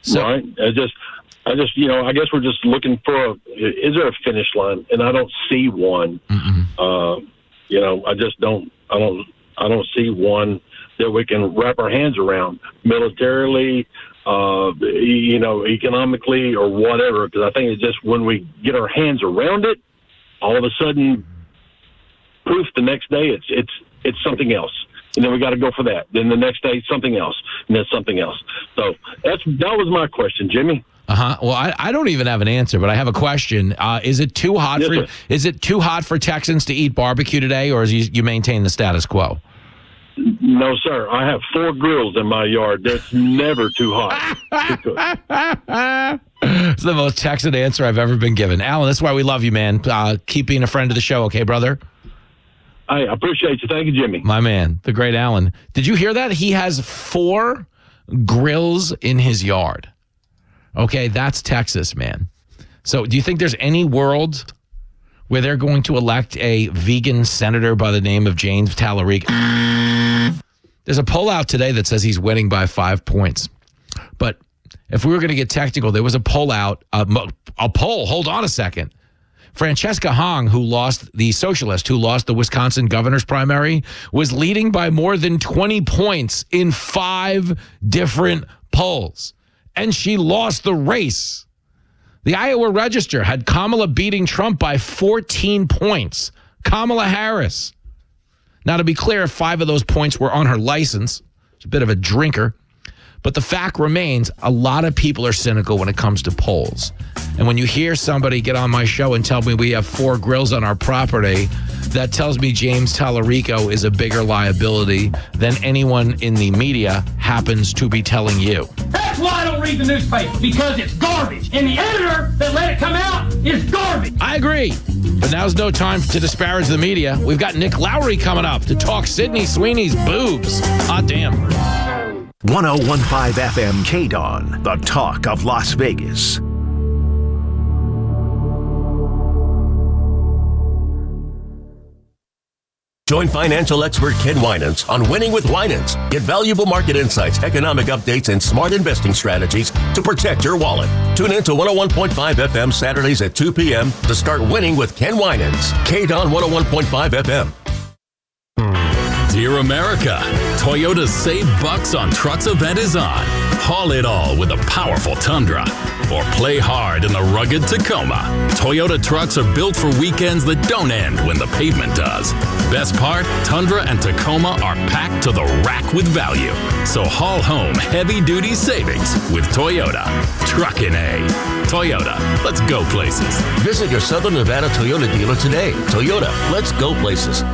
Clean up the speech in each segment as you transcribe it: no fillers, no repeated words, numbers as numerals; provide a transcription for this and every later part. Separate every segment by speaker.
Speaker 1: So,
Speaker 2: right. I just, I guess we're just looking for is there a finish line? And I don't see one. I just don't see one that we can wrap our hands around militarily, economically or whatever. Because I think it's just when we get our hands around it, all of a sudden, poof, the next day it's something else. And then we got to go for that. Then the next day, something else, and then something else. So that was my question, Jimmy.
Speaker 1: Well, I don't even have an answer, but I have a question. Is it too hot for Texans to eat barbecue today, or is you maintain the status quo?
Speaker 2: No, sir. I have 4 grills in my yard. That's never too hot.
Speaker 1: It's the most Texan answer I've ever been given. Alan, that's why we love you, man. Keep being a friend of the show, okay, brother?
Speaker 2: I appreciate you. Thank you, Jimmy.
Speaker 1: My man, the great Alan. Did you hear that? He has 4 grills in his yard. Okay, that's Texas, man. So do you think there's any world where they're going to elect a vegan senator by the name of James Tallarico? There's a poll out today that says he's winning by 5 points. But if we were going to get technical, there was a poll out, hold on a second. Francesca Hong, the socialist who lost the Wisconsin governor's primary, was leading by more than 20 points in 5 different polls. And she lost the race. The Iowa Register had Kamala beating Trump by 14 points. Kamala Harris. Now, to be clear, 5 of those points were on her license. She's a bit of a drinker. But the fact remains, a lot of people are cynical when it comes to polls. And when you hear somebody get on my show and tell me we have 4 grills on our property, that tells me James Tallarico is a bigger liability than anyone in the media happens to be telling you.
Speaker 3: That's why I don't read the newspaper, because it's garbage. And the editor that let it come out is garbage.
Speaker 1: I agree. But now's no time to disparage the media. We've got Nick Lowry coming up to talk Sydney Sweeney's boobs. Hot damn.
Speaker 4: 101.5 FM KDON, the talk of Las Vegas.
Speaker 5: Join financial expert Ken Winans on Winning with Winans. Get valuable market insights, economic updates, and smart investing strategies to protect your wallet. Tune in to 101.5 FM Saturdays at 2 p.m. to start winning with Ken Winans. KDON 101.5 FM.
Speaker 6: Dear America, Toyota's Save Bucks on Trucks event is on. Haul it all with a powerful Tundra. Or play hard in the rugged Tacoma. Toyota trucks are built for weekends that don't end when the pavement does. Best part, Tundra and Tacoma are packed to the rack with value. So haul home heavy-duty savings with Toyota. Truckin' A. Toyota, let's go places.
Speaker 5: Visit your Southern Nevada Toyota dealer today. Toyota, let's go places.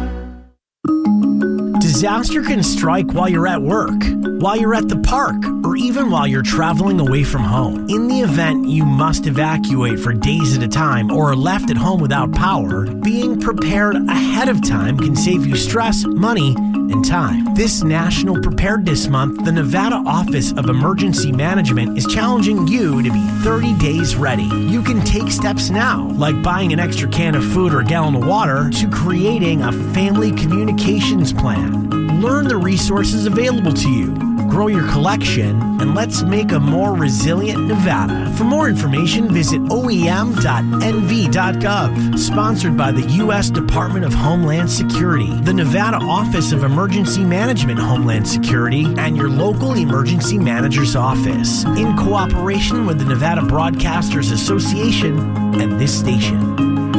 Speaker 7: Disaster can strike while you're at work, while you're at the park, or even while you're traveling away from home. In the event you must evacuate for days at a time or are left at home without power, being prepared ahead of time can save you stress, money, and time. This National Preparedness Month, the Nevada Office of Emergency Management is challenging you to be 30 days ready. You can take steps now, like buying an extra can of food or a gallon of water, to creating a family communications plan. Learn the resources available to you, grow your collection, and let's make a more resilient Nevada. For more information, visit oem.nv.gov. Sponsored by the U.S. Department of Homeland Security, the Nevada Office of Emergency Management Homeland Security, and your local emergency manager's office, in cooperation with the Nevada Broadcasters Association and this station.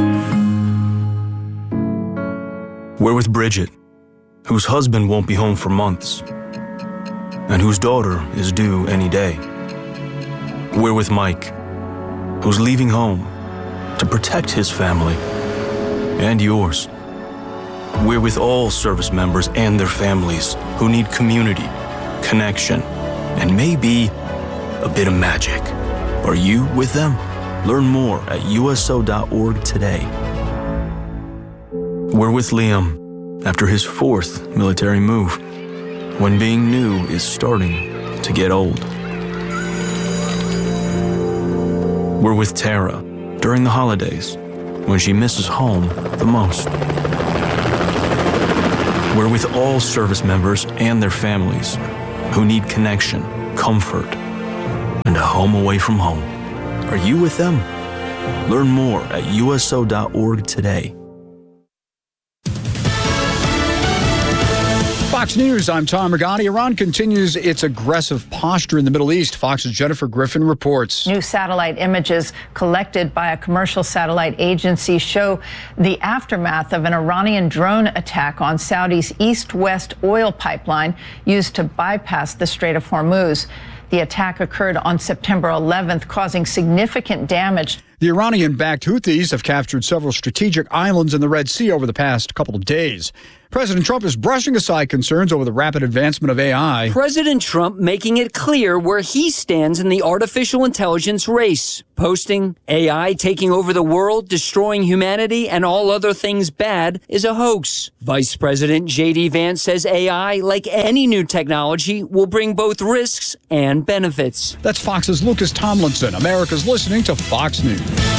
Speaker 8: We're with Bridget, whose husband won't be home for months, and whose daughter is due any day. We're with Mike, who's leaving home to protect his family and yours. We're with all service members and their families who need community, connection, and maybe a bit of magic. Are you with them? Learn more at USO.org today. We're with Liam after his 4th military move, when being new is starting to get old. We're with Tara during the holidays, when she misses home the most. We're with all service members and their families who need connection, comfort, and home away from home. Are you with them? Learn more at uso.org today.
Speaker 9: Fox News, I'm Tom Rigotti. Iran continues its aggressive posture in the Middle East. Fox's Jennifer Griffin reports.
Speaker 10: New satellite images collected by a commercial satellite agency show the aftermath of an Iranian drone attack on Saudi's east-west oil pipeline used to bypass the Strait of Hormuz. The attack occurred on September 11th, causing significant damage.
Speaker 9: The Iranian-backed Houthis have captured several strategic islands in the Red Sea over the past couple of days. President Trump is brushing aside concerns over the rapid advancement of AI.
Speaker 11: President Trump making it clear where he stands in the artificial intelligence race, posting, AI taking over the world, destroying humanity, and all other things bad is a hoax. Vice President J.D. Vance says AI, like any new technology, will bring both risks and benefits.
Speaker 9: That's Fox's Lucas Tomlinson. America's listening to Fox News.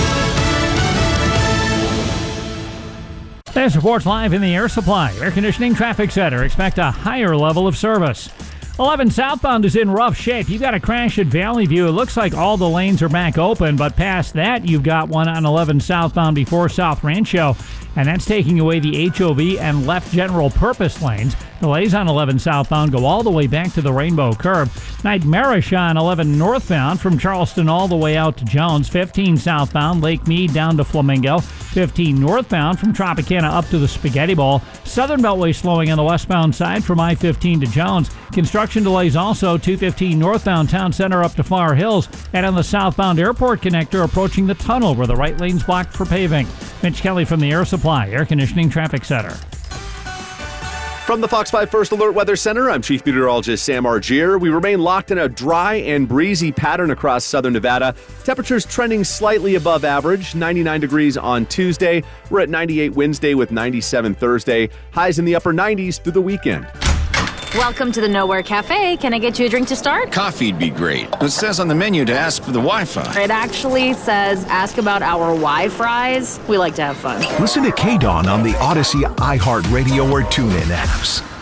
Speaker 12: This reports live in the Air Supply Air Conditioning Traffic Center. Expect a higher level of service. 11 southbound is in rough shape. You've got a crash at Valley View. It looks like all the lanes are back open, but past that, you've got one on 11 southbound before South Rancho, and that's taking away the HOV and left general purpose lanes. Delays on 11 southbound go all the way back to the Rainbow Curve. Nightmarish on 11 northbound from Charleston all the way out to Jones. 15 southbound, Lake Mead down to Flamingo. 15 northbound from Tropicana up to the Spaghetti Bowl. Southern Beltway slowing on the westbound side from I-15 to Jones. Construction delays also 215 northbound Town Center up to Flower Hills. And on the southbound airport connector approaching the tunnel where the right lane's blocked for paving. Mitch Kelly from the Air Supply Air Conditioning Traffic Center.
Speaker 13: From the Fox 5 First Alert Weather Center, I'm Chief Meteorologist Sam Argier. We remain locked in a dry and breezy pattern across southern Nevada. Temperatures trending slightly above average, 99 degrees on Tuesday. We're at 98 Wednesday with 97 Thursday. Highs in the upper 90s through the weekend.
Speaker 14: Welcome to the Nowhere Cafe. Can I get you a drink to start?
Speaker 15: Coffee'd be great. It says on the menu to ask for the Wi-Fi.
Speaker 14: It actually says ask about our Wi-Fries. We like to have fun.
Speaker 4: Listen to KDAWN on the Odyssey, iHeartRadio, or TuneIn apps.